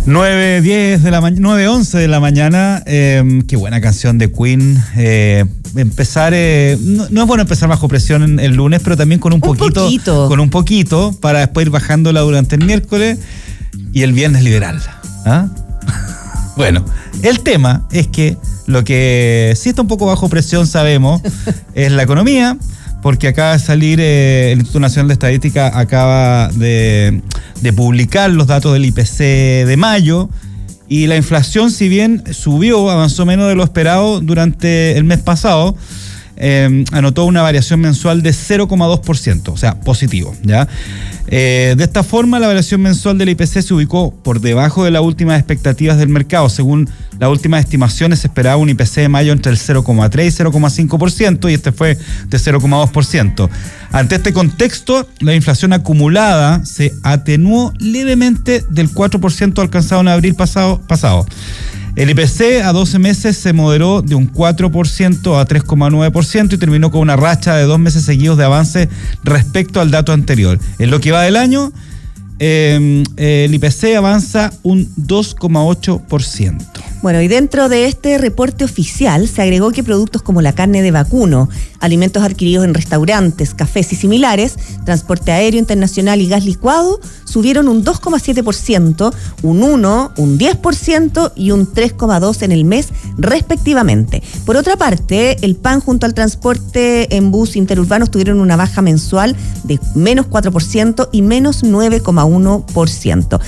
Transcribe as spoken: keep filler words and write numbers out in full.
nueve diez de la mañana, nueve once de la mañana, eh, qué buena canción de Queen. Eh, empezar, eh, no, no es bueno empezar bajo presión el lunes, pero también con un, un poquito, poquito, con un poquito, para después ir bajándola durante el miércoles y el viernes liberarla. ¿Ah? Bueno, el tema es que lo que sí está un poco bajo presión, sabemos, es la economía, porque acaba de salir, eh, el Instituto Nacional de Estadística acaba de, de publicar los datos del I P C de mayo, y la inflación, si bien subió, avanzó menos de lo esperado durante el mes pasado, eh, anotó una variación mensual de cero coma dos por ciento, o sea, positivo, ¿ya? Eh, de esta forma, la variación mensual del I P C se ubicó por debajo de las últimas expectativas del mercado. Según las últimas estimaciones, se esperaba un I P C de mayo entre el cero coma tres y cero coma cinco por ciento, y este fue de cero coma dos por ciento. Ante este contexto, la inflación acumulada se atenuó levemente del cuatro por ciento alcanzado en abril pasado. pasado. El I P C a doce meses se moderó de un cuatro por ciento a tres coma nueve por ciento y terminó con una racha de dos meses seguidos de avance respecto al dato anterior. En lo que va del año, eh, el I P C avanza un dos coma ocho por ciento. Bueno, y dentro de este reporte oficial se agregó que productos como la carne de vacuno, alimentos adquiridos en restaurantes, cafés y similares, transporte aéreo internacional y gas licuado subieron un dos coma siete por ciento, un uno por ciento, un diez por ciento y un tres coma dos por ciento en el mes, respectivamente. Por otra parte, el pan junto al transporte en bus interurbanos tuvieron una baja mensual de menos cuatro por ciento y menos nueve coma uno por ciento.